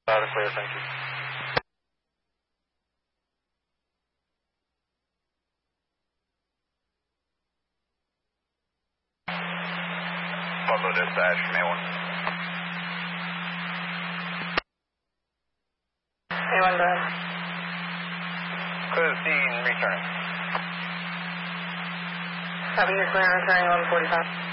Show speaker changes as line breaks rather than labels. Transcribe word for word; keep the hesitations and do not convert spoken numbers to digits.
Loud and clear, thank you. Pueblo dispatch, May one.
May one, go ahead.
Clear the scene, returning.
Copy, you're clear, returning one forty-five.